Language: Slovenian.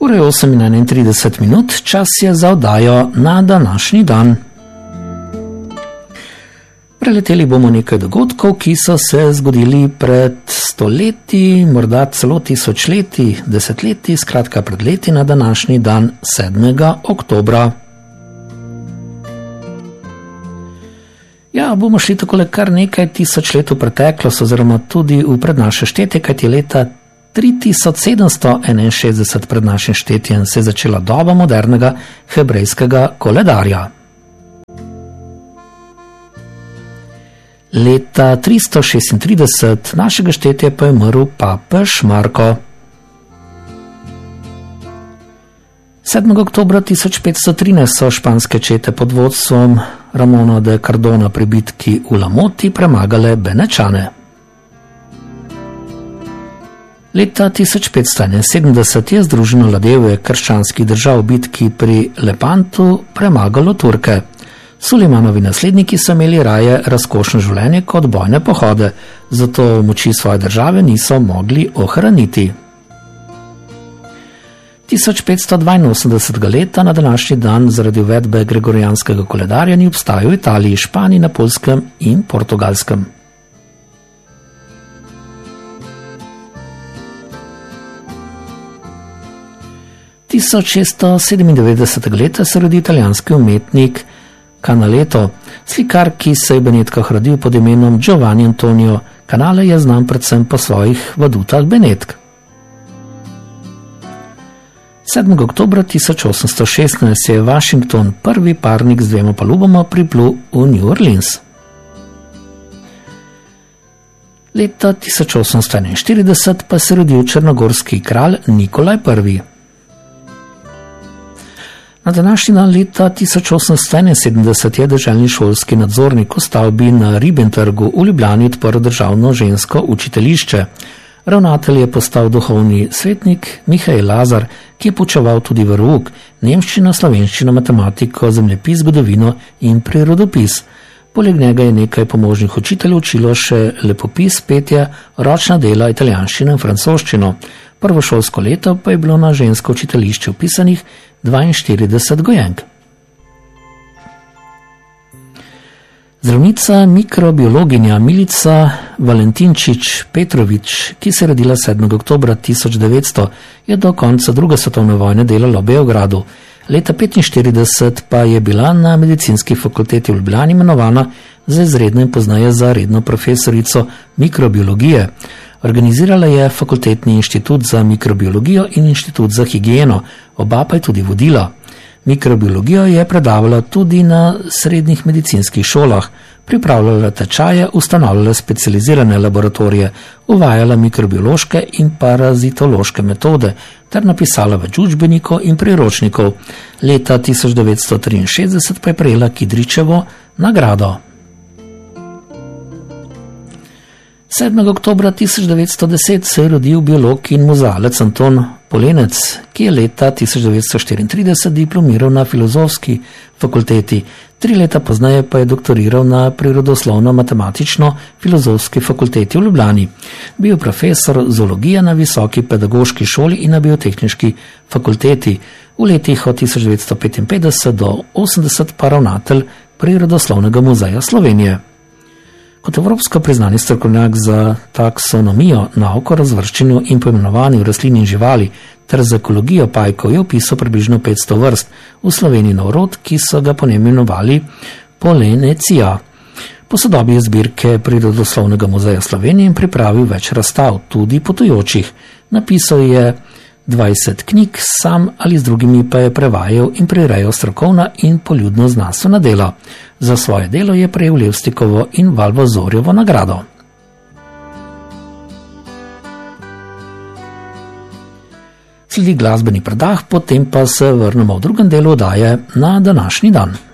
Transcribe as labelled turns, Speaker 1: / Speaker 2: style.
Speaker 1: Ura je 8:31, čas je za oddajo Na današnji dan. Preleteli bomo nekaj dogodkov, ki so se zgodili pred stoletji, morda celo tisočletji, desetletji, skratka pred leti na današnji dan 7. oktobra. Ja, bomo šli takole kar nekaj tisoč let v preteklost oziroma tudi v pred naše štetje, kajti leta 3761 pred našim štetjem se je začela doba modernega hebrejskega koledarja. Leta 336 našega štetja pa je umrl papež Marko. 7. oktobra 1513 so španske čete pod vodstvom Ramona de Cardona pri bitki v Lamoti premagale Benečane. Leta 1571 je Združeno ladjevje krščanskih držav v bitki pri Lepantu premagalo Turke. Sulejmanovi nasledniki so imeli raje razkošno življenje kot bojne pohode, zato moči svoje države niso mogli ohraniti. 1582 leta na današnji dan zaradi uvedbe gregorijanskega koledarja ni obstajal v Italiji, Španiji, na Poljskem in Portugalskem. V 1697 leta se rodi italijanski umetnik Canaletto. Slikar, ki se je v Benetkah rodil pod imenom Giovanni Antonio Canale, je znan predvsem po svojih vadutah Benetk. 7. oktobra 1816 je Washington, prvi parnik z 2 palubama, priplul v New Orleans. Leta 1841 pa se je rodil črnogorski kralj Nikolaj I. Na današnji dan leta 1871 je deželni šolski nadzornik v stavbi na Ribbentrgu v Ljubljani odprl državno žensko učiteljišče. Ravnatelj je postal duhovni svetnik Mihael Lazar, ki je poučeval tudi verouk, nemščino, slovenščino, matematiko, zemljepis, zgodovino in prirodopis. Poleg njega je nekaj pomožnih učiteljev učilo še lepopis, petje, ročna dela, italijanščino in francoščino. Prvo šolsko leto pa je bilo na žensko učiteljišče vpisanih 42 gojenk. Zdravnica mikrobiologinja Milica Valentinčič Petrovič, ki se je rodila 7. oktobra 1900, je do konca II. Svetovne vojne delala v Beogradu. Leta 1945 pa je bila na medicinski fakulteti v Ljubljani imenovana za izredno in pozneje za redno profesorico mikrobiologije. Organizirala je Fakultetni inštitut za mikrobiologijo in Inštitut za higieno, oba pa je tudi vodila. Mikrobiologijo je predavala tudi na srednjih medicinskih šolah, pripravljala tečaje, ustanavljala specializirane laboratorije, uvajala mikrobiološke in parazitološke metode ter napisala več učbenikov in priročnikov. Leta 1963 pa je prejela Kidričevo nagrado. 7. oktobra 1910 se je rodil biolog in muzealec Anton Polenec, ki je leta 1934 diplomiral na filozofski fakulteti. 3 leta pozneje pa je doktoriral na prirodoslovno-matematično-filozofski fakulteti v Ljubljani. Bil profesor zoologije na Visoki pedagoški šoli in na biotehniški fakulteti. V letih od 1955 do 80 pa ravnatelj Prirodoslovnega muzeja Slovenije. Kot evropsko priznani strokovnjak za taksonomijo, nauko o razvrščanju in poimenovanju rastlin in živali ter za ekologijo pajkov je opisal približno 500 vrst, v Sloveniji nov rod, ki so ga po njem imenovali Polenecija. Posodobil je zbirke Prirodoslovnega muzeja Slovenije in pripravil več razstav, tudi potujočih. Napisal je 20 knjig, sam ali z drugimi pa je prevajal in prirejal strokovna in poljudno znanstvena dela. Za svoje delo je prejel Levstikovo in Valvazorjevo nagrado. Sledi glasbeni predah, potem pa se vrnemo v drugem delu oddaje Na današnji dan.